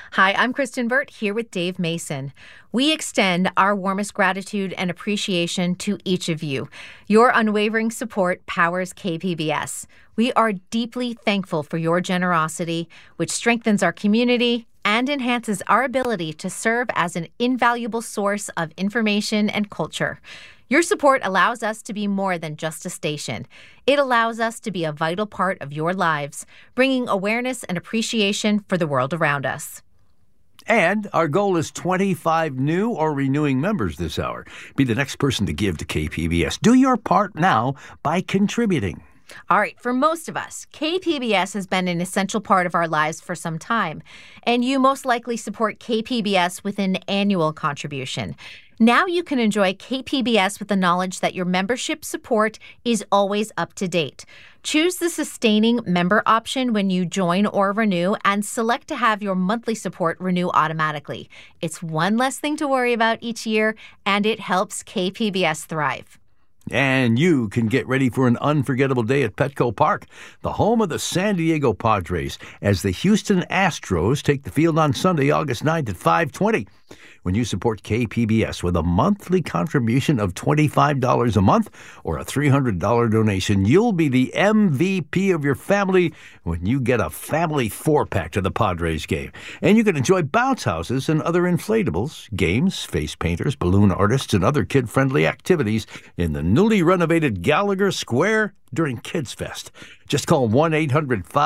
Hi, I'm Kristen Burt here with Dave Mason. We extend our warmest gratitude and appreciation to each of you. Your unwavering support powers KPBS. We are deeply thankful for your generosity, which strengthens our community and enhances our ability to serve as an invaluable source of information and culture. Your support allows us to be more than just a station. It allows us to be a vital part of your lives, bringing awareness and appreciation for the world around us. And our goal is 25 new or renewing members this hour. Be the next person to give to KPBS. Do your part now by contributing. All right, for most of us, KPBS has been an essential part of our lives for some time, and you most likely support KPBS with an annual contribution. Now you can enjoy KPBS with the knowledge that your membership support is always up to date. Choose the sustaining member option when you join or renew, and select to have your monthly support renew automatically. It's one less thing to worry about each year, and it helps KPBS thrive. And you can get ready for an unforgettable day at Petco Park, the home of the San Diego Padres, as the Houston Astros take the field on Sunday, August 9th at 5:20. When you support KPBS with a monthly contribution of $25 a month or a $300 donation, you'll be the MVP of your family when you get a family 4-pack to the Padres game. And you can enjoy bounce houses and other inflatables, games, face painters, balloon artists, and other kid-friendly activities in the newly renovated Gallagher Square during Kids Fest. Just call 1-800-5